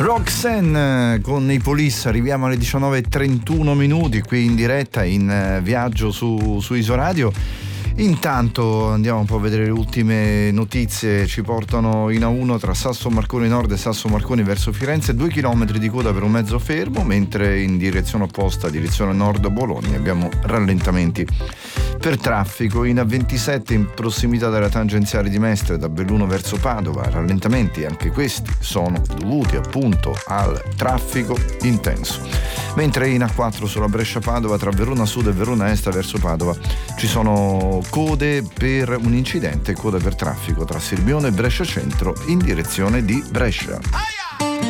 Roxanne con i Police, arriviamo alle 19:31 qui in diretta in viaggio su Isoradio. Intanto andiamo un po' a vedere le ultime notizie. Ci portano in A1 tra Sasso Marconi Nord e Sasso Marconi verso Firenze, 2 chilometri di coda per un mezzo fermo, mentre in direzione opposta, direzione nord Bologna, abbiamo rallentamenti per traffico. In A27 in prossimità della tangenziale di Mestre da Belluno verso Padova, rallentamenti anche questi sono dovuti appunto al traffico intenso. Mentre in A4 sulla Brescia-Padova tra Verona Sud e Verona Est verso Padova ci sono code per un incidente, code per traffico tra Sirmione e Brescia Centro in direzione di Brescia.